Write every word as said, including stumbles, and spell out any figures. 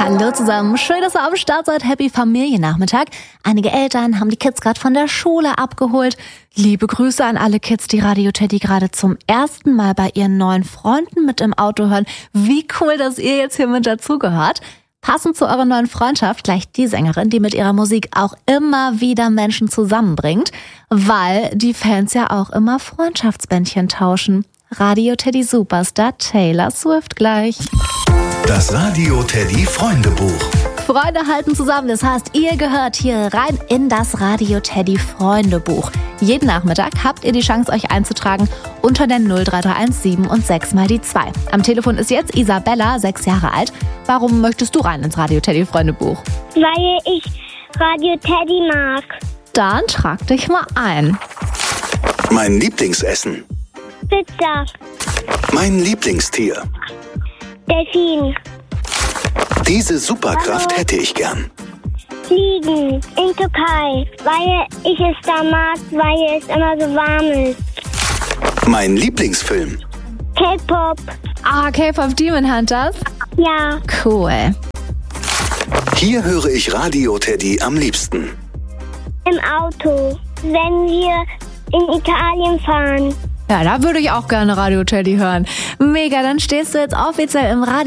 Hallo zusammen, schön, dass ihr am Start seid. Happy Familiennachmittag. Einige Eltern haben die Kids gerade von der Schule abgeholt. Liebe Grüße an alle Kids, die Radio Teddy gerade zum ersten Mal bei ihren neuen Freunden mit im Auto hören. Wie cool, dass ihr jetzt hier mit dazugehört. Passend zu eurer neuen Freundschaft gleich die Sängerin, die mit ihrer Musik auch immer wieder Menschen zusammenbringt, weil die Fans ja auch immer Freundschaftsbändchen tauschen. Radio Teddy Superstar Taylor Swift gleich. Das Radio Teddy Freundebuch. Freunde halten zusammen, das heißt, ihr gehört hier rein in das Radio Teddy Freundebuch. Jeden Nachmittag habt ihr die Chance, euch einzutragen unter der null drei drei eins sieben und sechs mal die zwei. Am Telefon ist jetzt Isabella, sechs Jahre alt. Warum möchtest du rein ins Radio Teddy Freundebuch? Weil ich Radio Teddy mag. Dann trag dich mal ein. Mein Lieblingsessen. Pizza. Mein Lieblingstier. Delfin. Diese Superkraft hätte ich gern. Fliegen. In Türkei. Weil ich es da mag, weil es immer so warm ist. Mein Lieblingsfilm. K-Pop. Ah, K-Pop Demon Hunters? Ja. Cool. Hier höre ich Radio Teddy am liebsten. Im Auto. Wenn wir in Italien fahren. Ja, da würde ich auch gerne Radio Teddy hören. Mega, dann stehst du jetzt offiziell im Radio